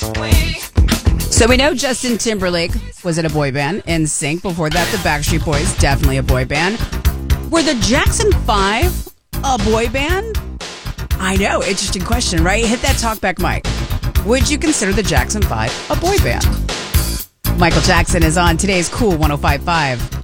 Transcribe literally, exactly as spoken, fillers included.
So we know Justin Timberlake was in a boy band, N Sync. Before that, the Backstreet Boys, definitely a boy band. Were the Jackson five a boy band? I know, interesting question, right? Hit that talkback mic. Would you consider the Jackson five a boy band? Michael Jackson is on today's Cool one oh five point five.